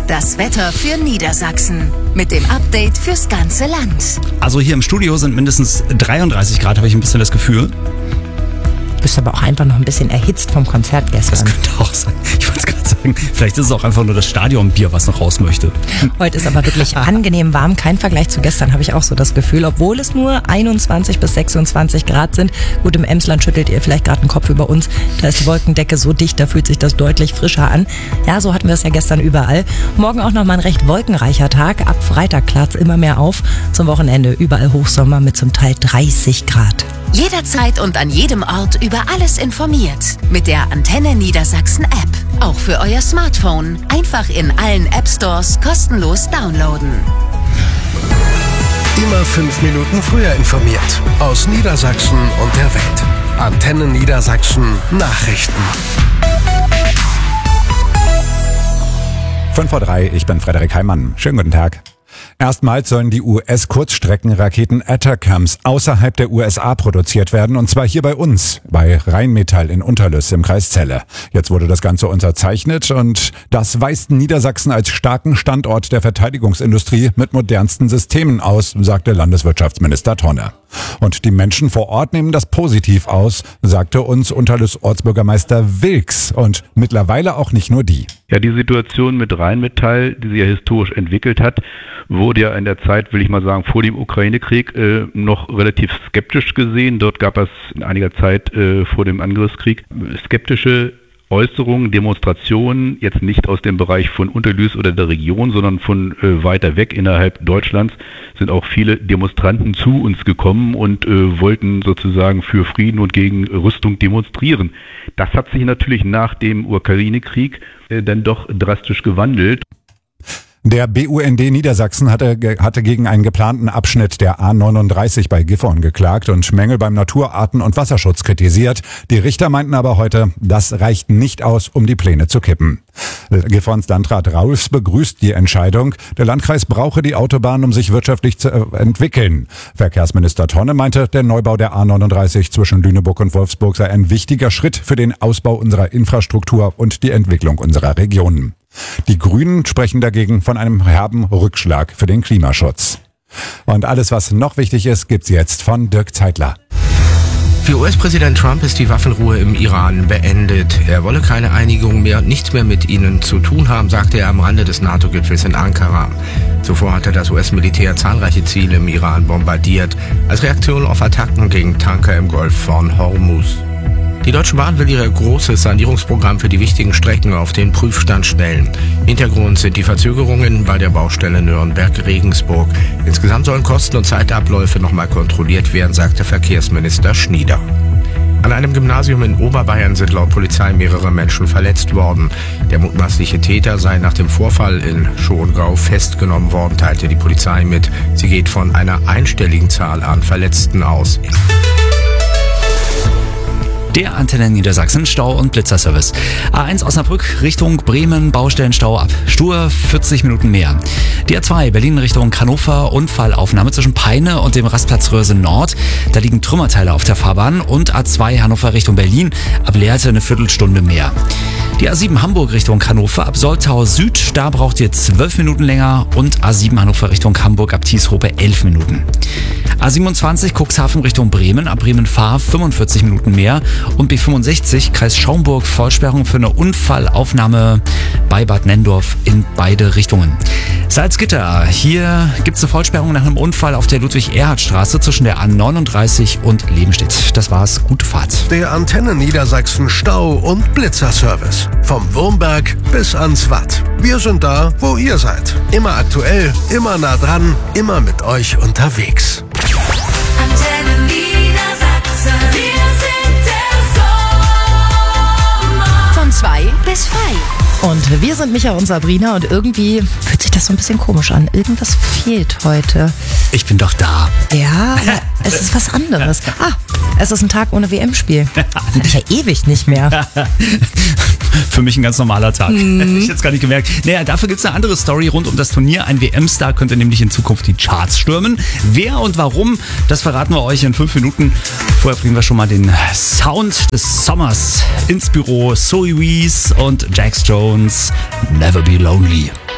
Das Wetter für Niedersachsen mit dem Update fürs ganze Land. Also hier im Studio sind mindestens 33 Grad, habe ich ein bisschen das Gefühl. Du bist aber auch einfach noch ein bisschen erhitzt vom Konzert gestern. Das könnte auch sein. Ich wollte es gerade sagen, vielleicht ist es auch einfach nur das Stadionbier, was noch raus möchte. Heute ist aber wirklich angenehm warm. Kein Vergleich zu gestern, habe ich auch so das Gefühl. Obwohl es nur 21 bis 26 Grad sind. Gut, im Emsland schüttelt ihr vielleicht gerade den Kopf über uns. Da ist die Wolkendecke so dicht, da fühlt sich das deutlich frischer an. Ja, so hatten wir es ja gestern überall. Morgen auch noch mal ein recht wolkenreicher Tag. Ab Freitag klart es immer mehr auf. Zum Wochenende überall Hochsommer mit zum Teil 30 Grad. Jederzeit und an jedem Ort über alles informiert. Mit der Antenne Niedersachsen App. Auch für euer Smartphone. Einfach in allen App Stores kostenlos downloaden. Immer 5 Minuten früher informiert. Aus Niedersachsen und der Welt. Antenne Niedersachsen Nachrichten. 5:03, ich bin Frederik Heimann. Schönen guten Tag. Erstmals sollen die US-Kurzstreckenraketen Atacams außerhalb der USA produziert werden, und zwar hier bei uns, bei Rheinmetall in Unterlüss im Kreis Celle. Jetzt wurde das Ganze unterzeichnet und das weist Niedersachsen als starken Standort der Verteidigungsindustrie mit modernsten Systemen aus, sagte Landeswirtschaftsminister Tonne. Und die Menschen vor Ort nehmen das positiv aus, sagte uns Unterlüss Ortsbürgermeister Wilks, und mittlerweile auch nicht nur die. Ja, die Situation mit Rheinmetall, die sich ja historisch entwickelt hat, wurde ja in der Zeit, will ich mal sagen, vor dem Ukraine-Krieg noch relativ skeptisch gesehen. Dort gab es in einiger Zeit vor dem Angriffskrieg skeptische Äußerungen, Demonstrationen, jetzt nicht aus dem Bereich von Unterlüß oder der Region, sondern von weiter weg innerhalb Deutschlands, sind auch viele Demonstranten zu uns gekommen und wollten sozusagen für Frieden und gegen Rüstung demonstrieren. Das hat sich natürlich nach dem Ukraine-Krieg dann doch drastisch gewandelt. Der BUND Niedersachsen hatte gegen einen geplanten Abschnitt der A39 bei Gifhorn geklagt und Mängel beim Naturarten- und Wasserschutz kritisiert. Die Richter meinten aber heute, das reicht nicht aus, um die Pläne zu kippen. Gifhorns Landrat Raulfs begrüßt die Entscheidung. Der Landkreis brauche die Autobahn, um sich wirtschaftlich zu entwickeln. Verkehrsminister Tonne meinte, der Neubau der A39 zwischen Lüneburg und Wolfsburg sei ein wichtiger Schritt für den Ausbau unserer Infrastruktur und die Entwicklung unserer Regionen. Die Grünen sprechen dagegen von einem herben Rückschlag für den Klimaschutz. Und alles, was noch wichtig ist, gibt's jetzt von Dirk Zeitler. Für US-Präsident Trump ist die Waffenruhe im Iran beendet. Er wolle keine Einigung mehr und nichts mehr mit ihnen zu tun haben, sagte er am Rande des NATO-Gipfels in Ankara. Zuvor hatte das US-Militär zahlreiche Ziele im Iran bombardiert, als Reaktion auf Attacken gegen Tanker im Golf von Hormuz. Die Deutsche Bahn will ihr großes Sanierungsprogramm für die wichtigen Strecken auf den Prüfstand stellen. Hintergrund sind die Verzögerungen bei der Baustelle Nürnberg-Regensburg. Insgesamt sollen Kosten und Zeitabläufe nochmal kontrolliert werden, sagte Verkehrsminister Schnieder. An einem Gymnasium in Oberbayern sind laut Polizei mehrere Menschen verletzt worden. Der mutmaßliche Täter sei nach dem Vorfall in Schongau festgenommen worden, teilte die Polizei mit. Sie geht von einer einstelligen Zahl an Verletzten aus. Der Antenne Niedersachsen Stau- und Blitzerservice. A1 Osnabrück Richtung Bremen, Baustellenstau ab Stur, 40 Minuten mehr. Die A2 Berlin Richtung Hannover, Unfallaufnahme zwischen Peine und dem Rastplatz Röhrse Nord. Da liegen Trümmerteile auf der Fahrbahn. Und A2 Hannover Richtung Berlin, ab Lehrte eine Viertelstunde mehr. Die A7 Hamburg Richtung Hannover ab Soltau Süd, da braucht ihr 12 Minuten länger. Und A7 Hannover Richtung Hamburg ab Tieshope 11 Minuten. A27 Cuxhaven Richtung Bremen, ab Bremen-Fahr 45 Minuten mehr. Und B65 Kreis Schaumburg, Vollsperrung für eine Unfallaufnahme bei Bad Nenndorf in beide Richtungen. Salzgitter, hier gibt es eine Vollsperrung nach einem Unfall auf der Ludwig-Erhard-Straße zwischen der A39 und Lebenstedt. Das war's, gute Fahrt. Der Antenne Niedersachsen Stau- und Blitzerservice. Vom Wurmberg bis ans Watt. Wir sind da, wo ihr seid. Immer aktuell, immer nah dran, immer mit euch unterwegs. Antenne Niedersachsen. Wir sind der Sommer. Von 2 bis 3. Und wir sind Micha und Sabrina und irgendwie fühlt sich das so ein bisschen komisch an. Irgendwas fehlt heute. Ich bin doch da. Ja, aber es ist was anderes. Es ist ein Tag ohne WM-Spiel. Hab ich ja ewig nicht mehr. Für mich ein ganz normaler Tag. Hätte ich jetzt gar nicht gemerkt. Naja, dafür gibt es eine andere Story rund um das Turnier. Ein WM-Star könnte nämlich in Zukunft die Charts stürmen. Wer und warum, das verraten wir euch in 5 Minuten. Vorher bringen wir schon mal den Sound des Sommers ins Büro. Zoe Wees und Jax Jones, Never Be Lonely.